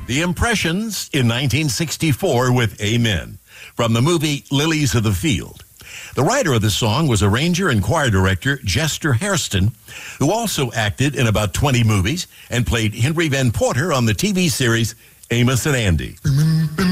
The Impressions in 1964 with Amen from the movie Lilies of the Field. The writer of the song was arranger and choir director Chester Hairston, who also acted in about 20 movies and played Henry Van Porter on the TV series Amos and Andy.